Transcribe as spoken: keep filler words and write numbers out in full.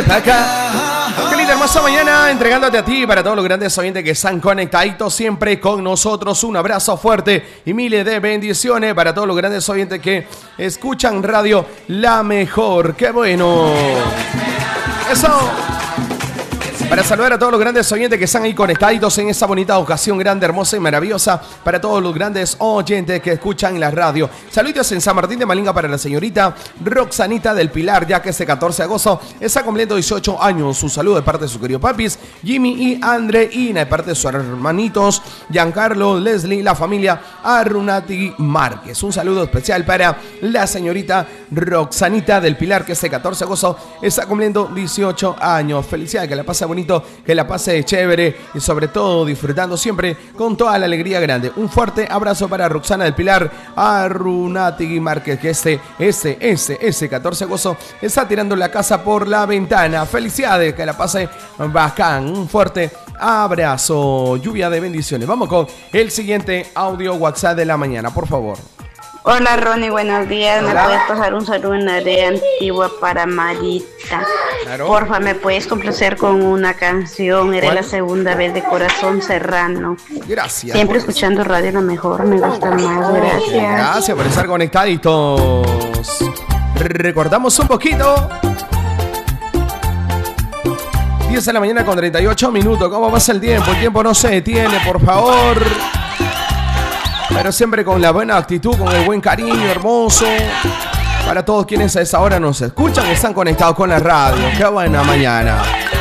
Ven acá. Qué linda hermosa mañana entregándote a ti y para todos los grandes oyentes que están conectaditos siempre con nosotros. Un abrazo fuerte y miles de bendiciones para todos los grandes oyentes que escuchan Radio La Mejor. ¡Qué bueno! ¡Eso! Para saludar a todos los grandes oyentes que están ahí conectados en esta bonita ocasión grande, hermosa y maravillosa. Para todos los grandes oyentes que escuchan la radio. Saludos en San Martín de Malinga para la señorita Roxanita del Pilar, ya que este catorce de agosto está cumpliendo dieciocho años. Un saludo de parte de su querido papis, Jimmy y Andreina, de parte de sus hermanitos, Giancarlo, Leslie, la familia Arunati Márquez. Un saludo especial para la señorita Roxanita del Pilar, que este catorce de agosto está cumpliendo dieciocho años. Felicidades, que la pase bonito, que la pase chévere y sobre todo disfrutando siempre con toda la alegría grande. Un fuerte abrazo para Roxana del Pilar Arunati Márquez, que este, este, este, este catorce de agosto está tirando la casa por la ventana. Felicidades, que la pase bacán. Un fuerte abrazo, lluvia de bendiciones. Vamos con el siguiente audio WhatsApp de la mañana, por favor. Hola Ronnie, buenos días. Hola. ¿Me puedes pasar un saludo en la de Antigua para Marita? Claro. Porfa, ¿me puedes complacer con una canción? Era ¿Cuál? la segunda vez de Corazón Serrano. Gracias. Siempre por escuchando radio lo mejor, me gusta más. Gracias. Gracias por estar conectaditos. Recordamos un poquito. diez de la mañana con treinta y ocho minutos. ¿Cómo pasa el tiempo? El tiempo no se detiene, por favor. Pero siempre con la buena actitud, con el buen cariño hermoso. Para todos quienes a esa hora nos escuchan y están conectados con la radio. ¡Qué buena mañana!